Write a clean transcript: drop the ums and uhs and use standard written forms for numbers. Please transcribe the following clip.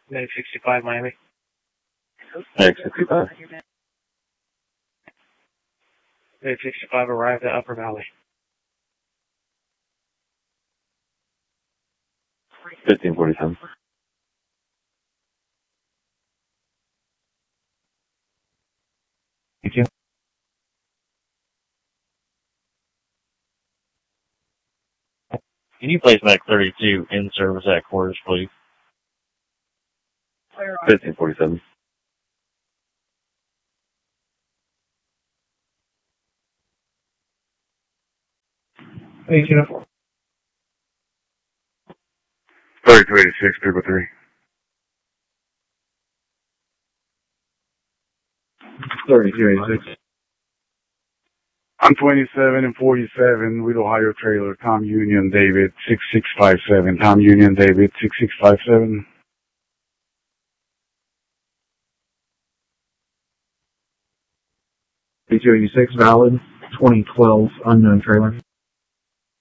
Meg 65 Miami. Meg 65. Meg 65 arrived at Upper Valley. 1547. Thank you. Can you place Meg 32 in service at quarters, please? 1547. Hey, Jennifer. 3286, 3. 3286. I'm 27 and 47 with Ohio Trailer, Tom Union David 6657. Tom Union David 6657. 3286 valid. 2012 unknown trailer.